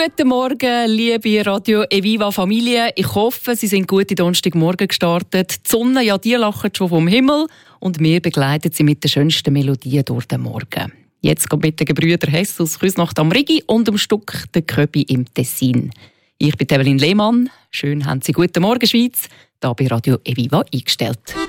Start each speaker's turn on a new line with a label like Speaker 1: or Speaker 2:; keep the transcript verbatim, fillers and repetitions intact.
Speaker 1: Guten Morgen, liebe Radio Eviva Familie. Ich hoffe, Sie sind gut in den Donnerstagmorgen gestartet. Die Sonne, ja, die lacht schon vom Himmel und wir begleiten Sie mit den schönsten Melodien durch den Morgen. Jetzt geht mit den Gebrüdern Hess aus Küsnacht am Rigi und am Stück der Köbi im Tessin. Ich bin Evelyn Lehmann. Schön haben Sie «Guten Morgen Schweiz» hier bei Radio Eviva eingestellt.